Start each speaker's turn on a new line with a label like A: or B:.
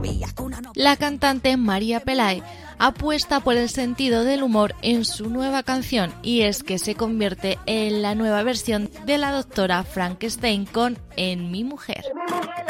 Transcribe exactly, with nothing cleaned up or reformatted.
A: La cantante María Pelae apuesta por el sentido del humor en su nueva canción, y es que se convierte en la nueva versión de la doctora Frankenstein con En mi mujer.